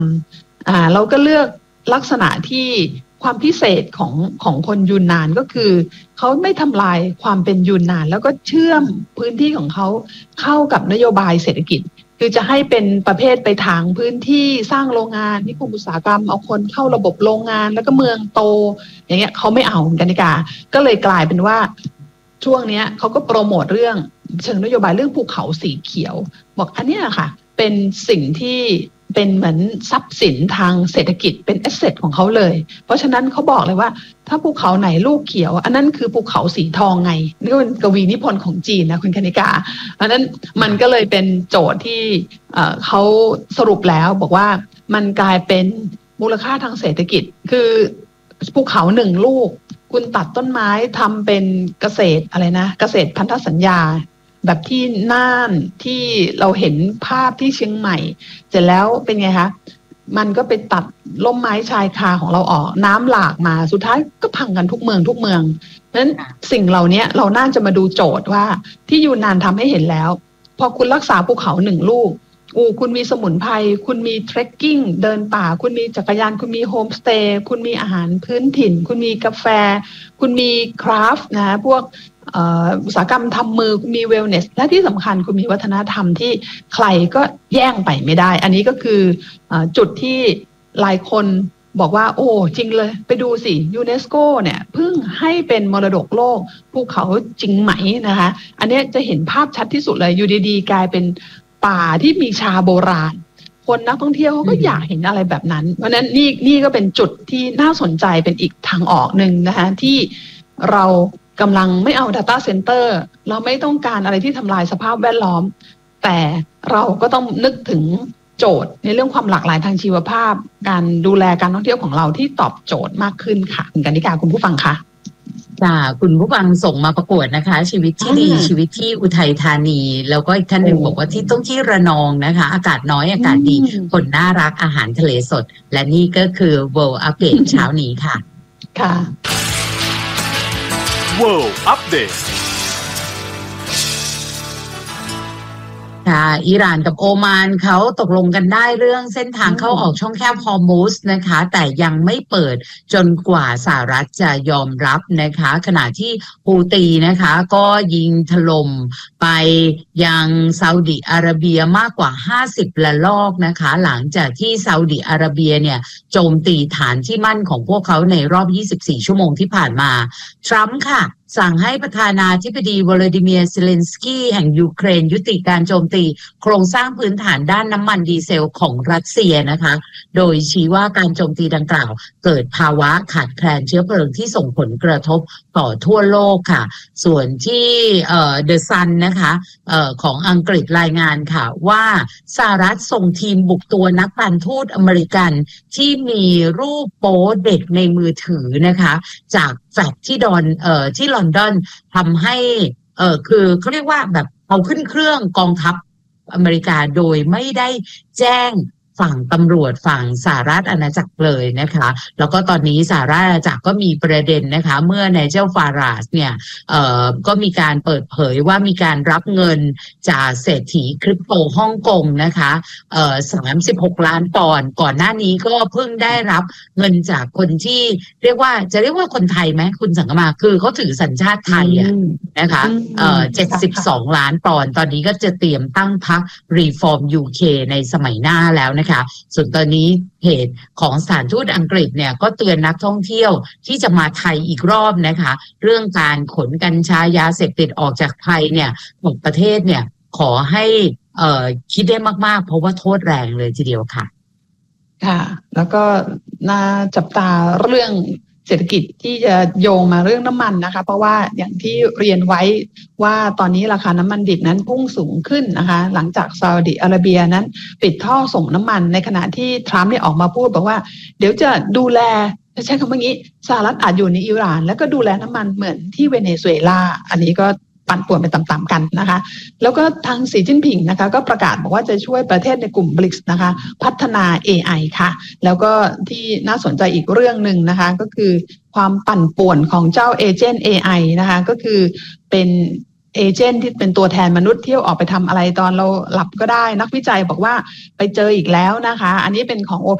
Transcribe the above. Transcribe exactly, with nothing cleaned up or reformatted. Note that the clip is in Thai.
อ่าเราก็เลือกลักษณะที่ความพิเศษของของคนยูนนานก็คือเขาไม่ทำลายความเป็นยูนนานแล้วก็เชื่อมพื้นที่ของเขาเข้ากับนโยบายเศรษฐกิจคือจะให้เป็นประเภทไปทางพื้นที่สร้างโรงงานนิคมอุตสาหกรรมเอาคนเข้าระบบโรงงานแล้วก็เมืองโตอย่างเงี้ยเขาไม่เอากันนิกาก็เลยกลายเป็นว่าช่วงนี้เขาก็โปรโมทเรื่องเชิงนโยบายเรื่องภูเขาสีเขียวบอกอันนี้ค่ะเป็นสิ่งที่เป็นเหมือนทรัพย์สินทางเศรษฐกิจเป็นแอสเซทของเขาเลยเพราะฉะนั้นเขาบอกเลยว่าถ้าภูเขาไหนลูกเขียวอันนั้นคือภูเขาสีทองไงนี่ก็เป็นกวีนิพนธ์ของจีนนะคุณคณิกาอันนั้นมันก็เลยเป็นโจทย์ที่เขาสรุปแล้วบอกว่ามันกลายเป็นมูลค่าทางเศรษฐกิจคือภูเขาหนึ่งลูกคุณตัดต้นไม้ทำเป็นเกษตรอะไรนะเกษตรพันธสัญญาแบบที่น่านที่เราเห็นภาพที่เชียงใหม่เสร็จแล้วเป็นไงคะมันก็ไปตัดล่มไม้ชายคาของเราออกน้ำหลากมาสุดท้ายก็พังกันทุกเมืองทุกเมืองนั้นสิ่งเหล่านี้เราน่าจะมาดูโจทย์ว่าที่ยูนนานทำให้เห็นแล้วพอคุณรักษาภูเขาหนึ่งลูกอูคุณมีสมุนไพรคุณมีเทรคกิ้งเดินป่าคุณมีจักรยานคุณมีโฮมสเตย์คุณมีอาหารพื้นถิ่นคุณมีกาแฟคุณมีคราฟต์นะพวกอุตสาหกรรมทำมือคุณมีเวลเนสและที่สำคัญคุณมีวัฒนธรรมที่ใครก็แย่งไปไม่ได้อันนี้ก็คือจุดที่หลายคนบอกว่าโอ้จริงเลยไปดูสิยูเนสโกเนี่ยเพิ่งให้เป็นมรดกโลกภูเขาจริงไหมนะคะอันนี้จะเห็นภาพชัดที่สุดเลยอยู่ดีๆกลายเป็นป่าที่มีชาโบราณคนนักท่องเที่ยวเขาก็อยากเห็นอะไรแบบนั้นเพราะนั้นนี่นี่ก็เป็นจุดที่น่าสนใจเป็นอีกทางออกหนึ่งนะคะที่เรากำลังไม่เอา Data Center เราไม่ต้องการอะไรที่ทำลายสภาพแวดล้อมแต่เราก็ต้องนึกถึงโจทย์ในเรื่องความหลากหลายทางชีวภาพการดูแลการท่องเที่ยวของเราที่ตอบโจทย์มากขึ้นค่ะคุณกนิกาคุณผู้ฟังคะค่ะคุณผู้ฟังส่งมาประกวดนะคะชีวิตที่ดีชีวิตที่อุทัยธานีแล้วก็อีกท่านหนึ่งบอกว่าที่ต้องที่ระนองนะคะอากาศน้อยอากาศดีคนน่ารักอาหารทะเลสดและนี่ก็คือ World Update เช้านี้ค่ะค่ะ World Update ค่ะอิหร่านกับโอมานเขาตกลงกันได้เรื่องเส้นทางเข้าออกช่องแคบฮอร์มุซนะคะแต่ยังไม่เปิดจนกว่าสหรัฐจะยอมรับนะคะขณะที่ฮูตีนะคะก็ยิงถล่มไปยังซาอุดิอาระเบียมากกว่าห้าสิบละลอกนะคะหลังจากที่ซาอุดิอาระเบียเนี่ยโจมตีฐานที่มั่นของพวกเขาในรอบยี่สิบสี่ชั่วโมงที่ผ่านมาทรัมป์ค่ะสั่งให้ประธานาธิบดีวลาดิเมียร์เซเลนสกี้แห่งยูเครนยุติการโจมตีโครงสร้างพื้นฐานด้านน้ำมันดีเซลของรัสเซียนะคะโดยชี้ว่าการโจมตีดังกล่าวเกิดภาวะขาดแคลนเชื้อเพลิงที่ส่งผลกระทบต่อทั่วโลกค่ะส่วนที่เอ่อ The Sun นะคะเอ่อของอังกฤษรายงานค่ะว่าสหรัฐส่งทีมบุกตัวนักการทูตอเมริกันที่มีรูปโป๊เด็กในมือถือนะคะจากแฟลตที่ดอนเอ่อที่ลอนดอนทำให้เอ่อคือเขาเรียกว่าแบบเอาขึ้นเครื่องกองทัพอเมริกาโดยไม่ได้แจ้งฝั่งตำรวจฝั่งสหรัฐอาณาจักรเลยนะคะแล้วก็ตอนนี้สหรัฐอาณาจักรก็มีประเด็นนะคะเมื่อไนเจลฟาราสเนี่ยเอ่อก็มีการเปิดเผยว่ามีการรับเงินจากเศรษฐีคริปโตฮ่องกงนะคะเอ่อสามสิบหกล้านปอนด์ก่อนหน้านี้ก็เพิ่งได้รับเงินจากคนที่เรียกว่าจะเรียกว่าคนไทยไหมคุณสังกมาคือเขาถือสัญชาติไทยอ่ะนะคะเอ่อเจ็ดสิบสองล้านปอนด์ตอนนี้ก็จะเตรียมตั้งพรรค Reform ยู เค ในสมัยหน้าแล้วนะคะส่วนตอนนี้เพจของสถานทูตอังกฤษเนี่ยก็เตือนนักท่องเที่ยวที่จะมาไทยอีกรอบนะคะเรื่องการขนกัญชายาเสพติดออกจากไทยเนี่ยของประเทศเนี่ยขอให้เอ่อคิดได้มากๆเพราะว่าโทษแรงเลยทีเดียวค่ะค่ะแล้วก็น่าจับตาเรื่องเศรษฐกิจที่จะโยงมาเรื่องน้ำมันนะคะเพราะว่าอย่างที่เรียนไว้ว่าตอนนี้ราคาน้ำมันดิบนั้นพุ่งสูงขึ้นนะคะหลังจากซาอุดิอาระเบียนั้นปิดท่อส่งน้ำมันในขณะที่ทรัมป์เนี่ยออกมาพูดบอกว่าเดี๋ยวจะดูแลใช้คำว่างี้สหรัฐอาจอยู่ในอิหร่านแล้วก็ดูแลน้ำมันเหมือนที่เวเนซุเอลาอันนี้ก็ปั่นป่วนไปตามๆกันนะคะแล้วก็ทางสีจิ้นผิงนะคะก็ประกาศบอกว่าจะช่วยประเทศในกลุ่ม บริกส์ นะคะพัฒนา เอ ไอ ค่ะแล้วก็ที่น่าสนใจอีกเรื่องหนึ่งนะคะก็คือความปั่นป่วนของเจ้าเอเจนต์ เอ ไอ นะคะก็คือเป็นเอเจนต์ที่เป็นตัวแทนมนุษย์เที่ยวออกไปทำอะไรตอนเราหลับก็ได้นักวิจัยบอกว่าไปเจออีกแล้วนะคะอันนี้เป็นของ